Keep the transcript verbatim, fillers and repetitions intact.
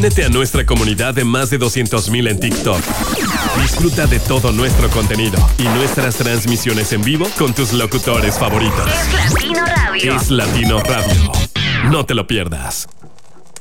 Únete a nuestra comunidad de más de doscientos mil en TikTok. Disfruta de todo nuestro contenido y nuestras transmisiones en vivo con tus locutores favoritos. Es Latino Radio. Es Latino Radio. No te lo pierdas.